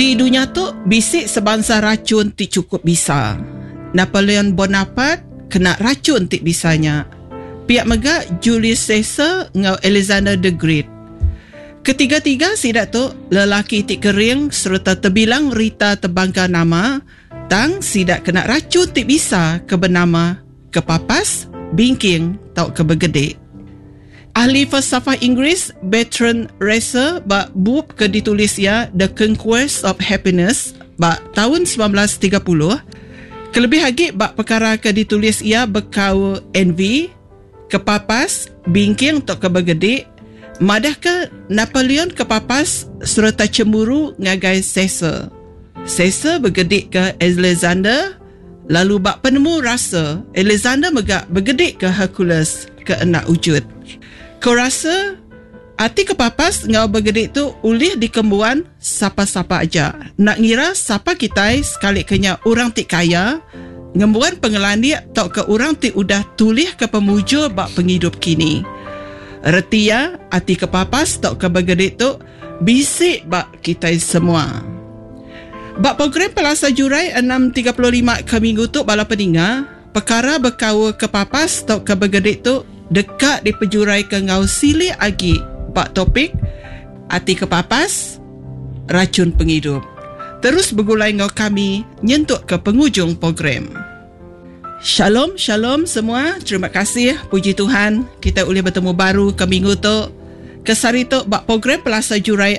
Di dunia tu bisik sebangsa racun ti cukup bisa. Napoleon Bonaparte kena racun ti bisanya. Pihak megak Julius Caesar ngau Alexander the Great. Ketiga-tiga sidak tu lelaki ti kering serta terbilang Rita terbangga nama tang sidak kena racun ti bisa kebenama kepapas, bingking tau kebegede. Ahli falsafah Inggeris Bertrand Russell bak buku ke ditulis ia The Conquest of Happiness bak tahun 1930. Kelebih lagi bak perkara ke ditulis ia berkau envy, kepapas, bingking tau kebegede. Madah ke Napoleon kepapas serta cemburu ngagai Caesar. Caesar bergedik ke Alexander, lalu bak penemu rasa Alexander megak bergedik ke Hercules ke enak wujud. Kau rasa arti kepapas ngau bergedik tu ulih dikembuan siapa-siapa aja. Nak ngira siapa kita sekali kenya orang ti kaya, ngembuan pengelani tau ke orang ti udah tulih ke pemujur bak penghidup kini. Retia arti kepapas tau ke bergedik tu bisik bak kita semua. Bak program Pelasa Jurai 6.35 ke minggu tu bala pendengar, perkara berkawa kepapas tau ke bergedik tu dekat di pejurai ke ngau silih agi bak topik arti kepapas racun penghidup. Terus bergulai ngau kami nyentuk ke penghujung program. Shalom, shalom semua. Terima kasih, puji Tuhan kita boleh bertemu baru ke minggu tu kesari tu bak program Pelasa Jurai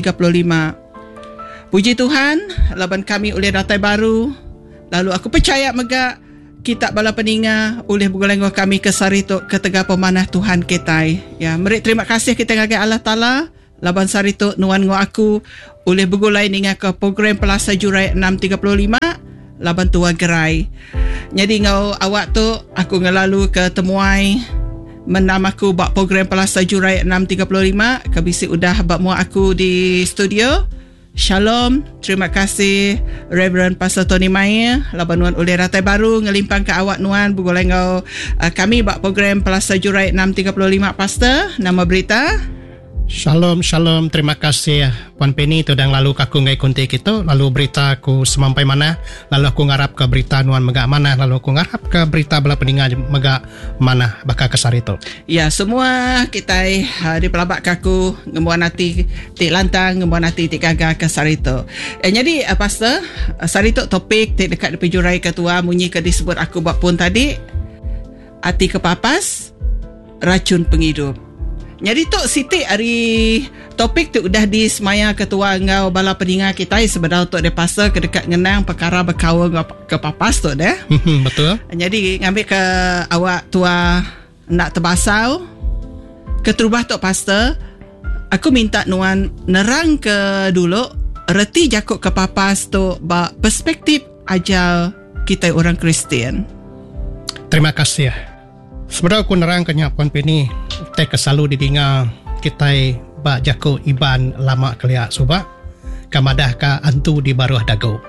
6.35. Puji Tuhan, laban kami oleh datai baru. Lalu aku percaya megak kita bala peninga oleh bergulai kami kesari tu ketega pemanah Tuhan kita. Ya, mari terima kasih kita ngagai Allah Taala. Laban sari tu nuan ngo aku oleh bergulai dengan ke program Pelasa Jurai 6.35 laban tua gerai. Jadi ngau awak tu aku ngelalu ke temuai menamaku bak program Pelasa Jurai 6.35 kabisi udah bak mua aku di studio. Shalom, terima kasih Reverend Pastor Tony Maya laban nuan oleh ratai baru ngelimpang ke awak nuan bergulai ngau kami bak program Pelasa Jurai 6.35 Pastor. Nama berita Shalom, shalom. Terima kasih Puan Penny tu dan lalu aku ngai konti kita, lalu berita aku semampai mana, lalu aku ngarap ke berita nuan megak mana, lalu aku ngarap ke berita bala pendengar megak mana bakal kesar itu. Ya, semua kita di pelabak kaku ngembuan hati ti lantang, ngembuan hati ti gaga kesar itu. Jadi Pastor, sari tu topik ti dekat di pejurai ketua munyi ke disebut aku buat pun tadi hati kepapas racun penghidup. Jadi tu Siti hari topik tu udah di semaya ketua ngau bala pendengar kita sebenarnya tu ada pasal ke dekat ngenang perkara berkawa ke papas tu dah. Betul. Jadi ngambil ke awak tua nak terbasau ke terubah tu pastor. Aku minta nuan nerang ke dulu reti jakuk ke papas tu ba perspektif aja kita orang Kristian. Terima kasih. Sebenarnya aku nerang ke Puan Penny, kita selalu didengar kita bak jako iban lama keliak subak kamadah ka antu di baruh dagu.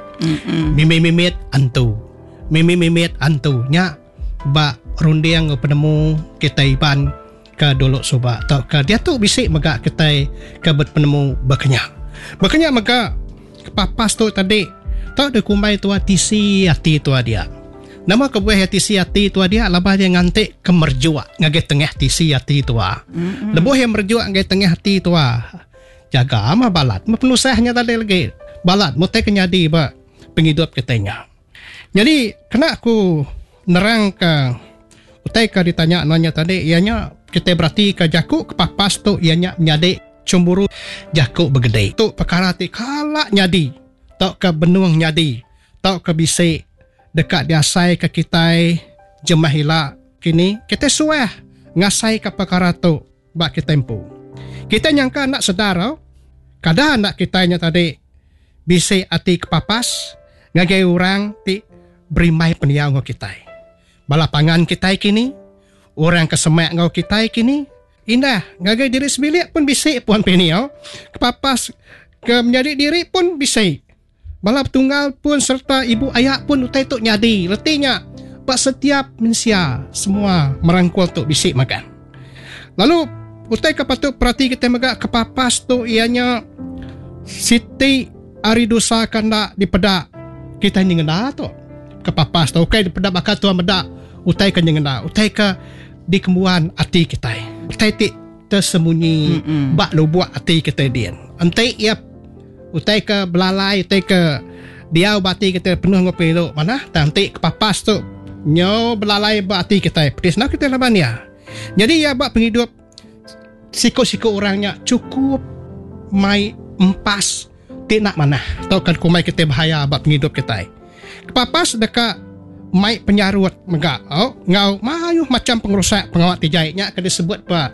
Mimit antu. Mimit antu nya bak rundiang penemu kita iban ke dulu subak. Tau ke dia tu bisik megak kita ke penemu berkenyak. Berkenyak megak kepapas tu tadi. Tau de kumbai tua tisi hati tua dia. Nama kebuah tisi hati tua dia labah dia ngantik kemerjuak ngagai tengah tisi hati tua. Lebuh yang merjuak ngagai tengah hati tua. Jaga ama balat, penusahnya tadi lagi. Balat mutai kenyadi ba penghidup kitanya. Jadi kena aku nerang ke utai ka ditanya nanya tadi ianya kita berarti ke jaku kepapas tu ianya nyadi cemburu jaku begede. Tu perkara ti kalak nyadi. Tok ke benuang nyadi. Tok ke bisik dekat diasai ke kita jemahila kini kita suah ngasai ke perkara tu bak kita tempu. Kita nyangka anak saudara kada anak kitanya tadi bisik ati kepapas ngagai orang ti berimai peniau ngau kita. Balapangan kita kini orang kesemak ngau kita kini indah ngagai diri sebilik pun bisik Puan peniau kepapas ke menjadi diri pun bisik. Balap tunggal pun serta ibu ayah pun utai tuk nyadi. Letinya, pak setiap manusia semua merangkul tuk bisik makan. Lalu, utai kepatut perhati kita megak kepapas tu ianya Siti ari dosa kena dipedak kita nyengena tu kepapas tu okay dipedak bakal tuan medak utai kan nyengena utai ke di kembuan hati kita utai ti tersembunyi bak lu buat hati kita dia antai ia utai ke belalai utai ke dia bati kita penuh ngopi tu mana nanti kepapas tu nyo belalai bak hati kita pedis nak kita laban ya jadi ya bak penghidup siko-siko orangnya cukup mai empas tidak mana tau kan kumai kita bahaya bak penghidup kita kepapas dekat mai penyarut megak ngau mayu macam pengerusak pengawat tijaiknya kan disebut pak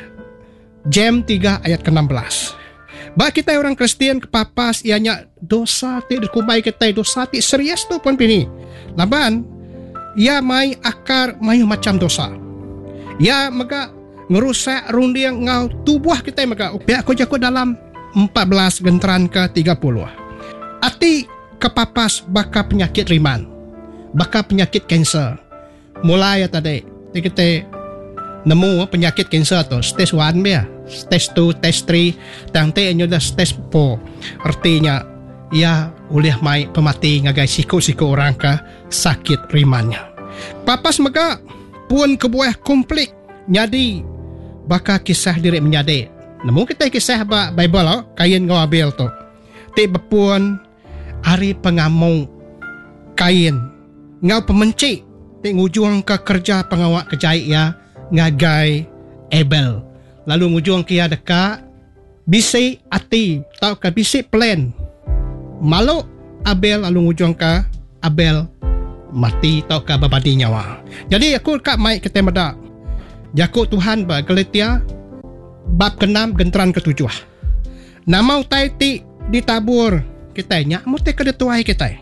Jam 3 ayat ke-16. Ba kita orang Kristian kepapas ianya dosa ti dikumai kita dosa ti serius tu pun pini. Laban ia mai akar mayu macam dosa. Ya mega ngerusak rundiang ngau tubuh kita mega upia ko jako dalam 14 genteran ke 30. Ati kepapas baka penyakit riman. Baka penyakit kanser. Mulai tadi kita nemu penyakit kanser tu stage 1 dia, stage 2, stage 3, nanti ini dah stage 4. Artinya ia boleh mai pemati ngagai siko-siko orang ke sakit rimannya. Papas mega pun kebuah konflik nyadi baka kisah diri menyadi. Nemu kita kisah ba Bible Kain ngau Abel tu. Tiba pun hari pengamung Kain ngau pemenci ti ngujung ke kerja pengawak kejai ya ngagai Abel. Lalu ngujung kia dekat bisi ati tau ke bisi plan malu Abel lalu ngujung ke Abel mati tau ke babadi nyawa. Jadi aku kak mai kita medak Jakut Tuhan ba Galatia bab ke-6 genteran ke-7. Nama utai ti ditabur kita nyak muti ke detuai kita.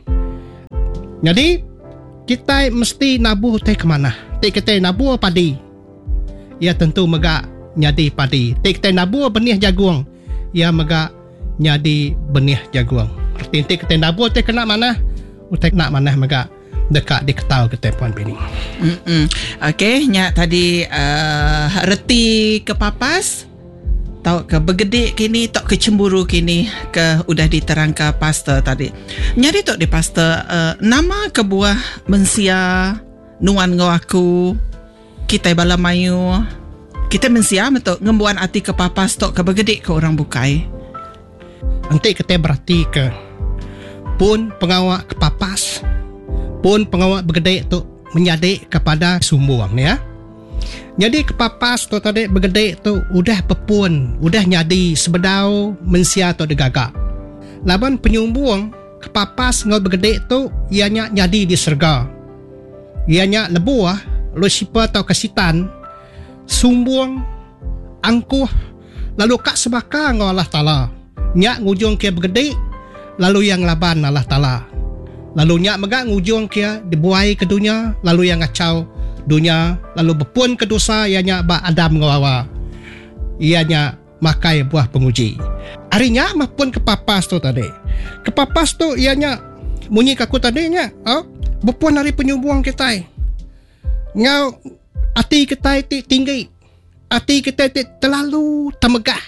Jadi kita mesti nabuh utai kemana? Ti kita nabuh padi. Ya tentu mega nyadi padi. Ti kita nabuh benih jagung. Ya mega nyadi benih jagung. Arti kita nabuh utai kena mana? Utai kena mana mega dekat di ketau kita puan bini. Okey, nyak tadi reti kepapas tau ke bergedik kini tok kecemburu kini ke udah diterang ke pastor tadi. Nyari tok di pastor nama kebuah mensia nuan ngawaku kita bala mayu kita mensia metok ngembuan ati kepapas tok ke bergedik ke orang bukai. Nanti kita berarti ke pun pengawak kepapas pun pengawak bergedek tu menyadik kepada sumbuang ya. Jadi kepapas tu tadi bergedek tu udah pepun, udah nyadi sebedau mensia tu digagak. Laban penyumbuang kepapas ngau bergedek tu ianya nyadi di serga. Ianya lebuah lo sipa tau kesitan sumbuang angkuh lalu kak sebaka ngau Allah Ta'ala. Nyak ngujung kia bergedek lalu yang laban Allah Ta'ala. Lalu nyak megak ngujung kia dibuai ke dunia lalu yang ngacau dunia lalu berpun ke dosa ianya ba Adam ngawa ianya makai buah penguji. Harinya mahpun kepapas tu tadi. Kepapas tu ianya munyi kaku tadinya berpun hari penyumbuang kita. Ngau hati kita tinggi. Hati kita terlalu temegah.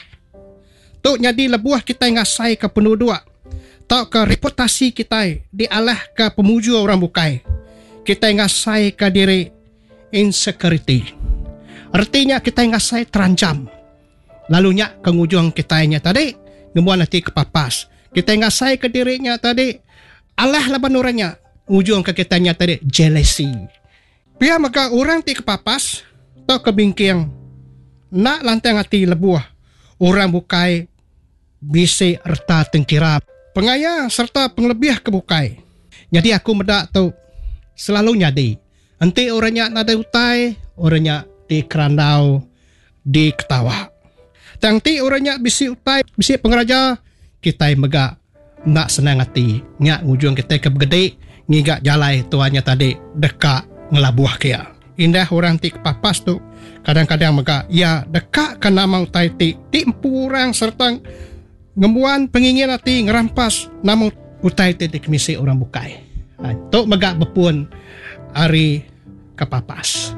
Tu nyadi lebuah kita ngasai ke penduduk. Tau ke reputasi kita dialah ke pemuju orang bukai. Kita ngasai ke diri insecurity. Artinya kita ngasai terancam. Lalunya kengujung kitanya tadi ngemuan hati kepapas. Kita ngasai ke dirinya tadi Allah laban orangnya. Ujung ke kitanya tadi jealousy. Pia maka orang ti kepapas tau kebingking nak lantang hati lebuah. Orang bukai bisi erta tengkira pengaya serta penglebih kebukai. Jadi aku medak tu selalu nyadi. Nanti orangnya nada utai, orangnya di kerandau, di ketawa. Nanti orangnya bisi utai, bisi pengeraja, kita megak nak senang hati. Nyak ngujung kita kebegede, ngigak jalai tuanya tadi dekat ngelabuah kia. Indah orang ti kepapas tu, kadang-kadang megak, ya dekat kena mau utai ti empu orang serta ngembuan pengingin hati ngerampas namun utai ti kemisi orang bukai. Tok megak berpun hari kepapas.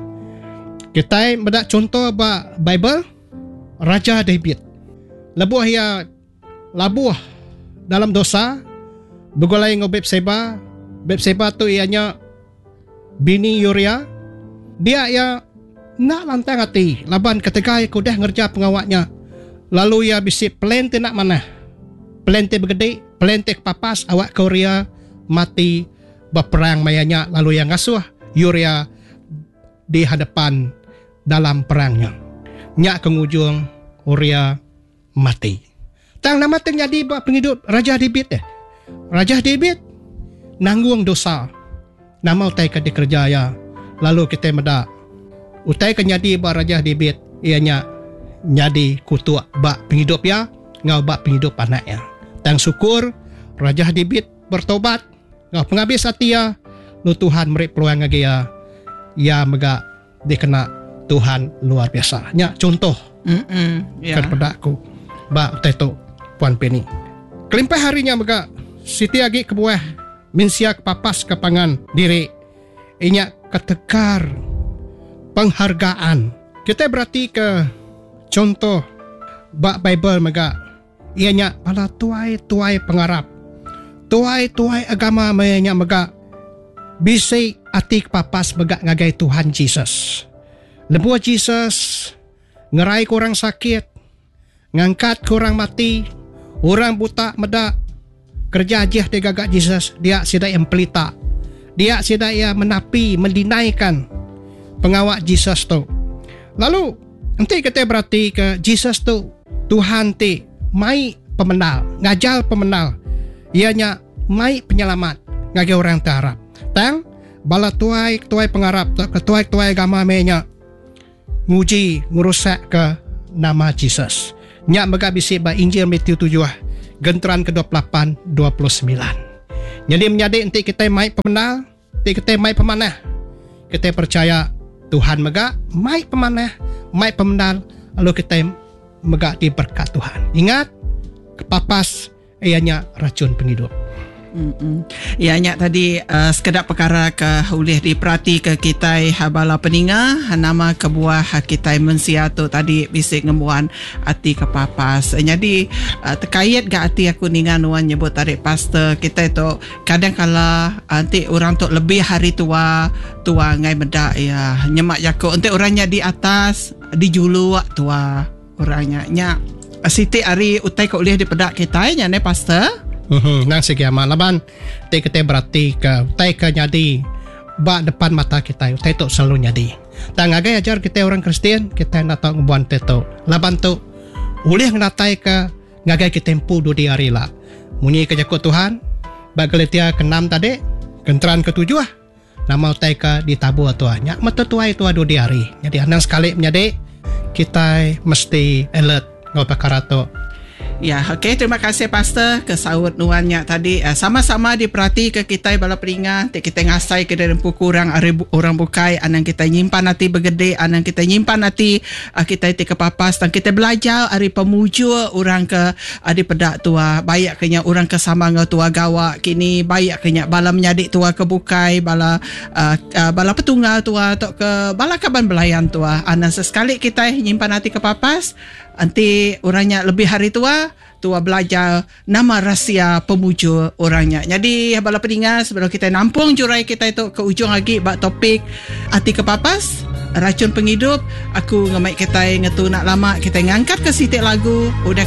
Kita mendak contoh ba Bible Raja David. Labuah dalam dosa Begulai ngo Betseba. Betseba tu ianya bini Uria. Dia ya nak lantang hati. Laban ketika aku dah ngerja pengawaknya. Lalu ia bisik pelente nak mana. Pelente bergede, pelente kepapas awak ke Uria mati berperang mayanya. Lalu yang ngasuh Uria di hadapan dalam perangnya. Nyak kengujung Uria mati. Tang nama terjadi buat penghidup Raja David Raja David nanggung dosa. Nama utai ke dikerjaya. Lalu kita medak. Utai ke nyadi buat Raja David. Ianya nyadi kutuk bak penghidup ya. Ngau bak penghidup anaknya. Tang syukur Raja David bertobat. Ngau penghabis hati ya. Lu Tuhan merik peluang lagi ya. Ya megak dikena Tuhan luar biasa. Nyak contoh. Kepada aku. Bak utai tu Puan Penny. Kelimpai harinya megak. Siti agi kebuah minsia kepapas kepangan diri. Inya ketekar penghargaan. Kita berarti ke contoh bak Bible megak. Ianya pala tuai pengarap. Tuai agama mayanya megak. Bisi ati kepapas megak ngagai Tuhan Jesus. Lebuah Jesus ngerai kurang sakit. Ngangkat kurang mati. Orang buta medak. Kerja aja dia gagak Jesus. Dia sidai yang pelita. Dia sidai yang menapi, mendinaikan pengawak Jesus tu. Lalu nanti kita berarti ke Jesus tu Tuhan ti mai pemenal, ngajal pemenal. Ianya mai penyelamat ngagai orang terharap. Tang bala tuai pengarap, tuai agama menya nguji ngurusak ke nama Jesus. Nyak megak bisik ba Injil Matius 7 genteran ke-28 29. Jadi menjadi nanti kita mai pemenal, nanti kita mai pemanah. Kita percaya Tuhan megak mai pemanah, mai pemenal, lalu kita megak diberkat Tuhan. Ingat, kepapas ianya racun penghidup. Ianya tadi sekedar perkara ke ulih diperhati ke kita habala peninga nama kebuah kita mensia tu tadi bisik ngemuan hati kepapas. Jadi terkait ke hati aku ningan nuan nyebut tarik pastor kita itu kadang kala nanti orang tu lebih hari tua ngai medak ya nyemak jago nanti orangnya di atas di julu tua orangnya nya Siti hari utai ke ulih di pedak kita nya ne pastor. Nang segi amal laban kita berarti ke tai ke nyadi bak depan mata kita tai tu selalu nyadi. Tang agai ajar kita orang Kristian kita nak tahu ngebuan teto. Laban tu ulih ngatai ke ngagai kita tempu 2 hari lah. Munyi ke jakut Tuhan bak geletia ke-6 tadi kenteran ke-7 nama tai ke ditabu atuanya mata tuai tua 2 hari. Jadi anang sekali menyadi kita mesti alert ngau perkara tu. Ya, okey, terima kasih pastor kesaut nuannya tadi. Sama-sama diperhati ke kita bala peringat, kita ngasai ke dalam kurang orang bukai anang kita nyimpan hati bergede, anang kita nyimpan hati kita ti kepapas dan kita belajar hari pemuju orang ke di pedak tua, bayak kenya orang ke sama ngau tua gawak kini, bayak kenya bala menyadik tua ke bukai, bala petunggal tua atau ke bala kaban belayan tua. Anang sesekali kita nyimpan hati kepapas, nanti orangnya lebih hari tua belajar nama rahsia pemuju orangnya. Jadi bala pendengar sebelum kita nampung jurai kita itu ke ujung lagi bak topik hati kepapas racun penghidup, aku ngamai kita ngetu nak lama kita ngangkat ke sitik lagu udah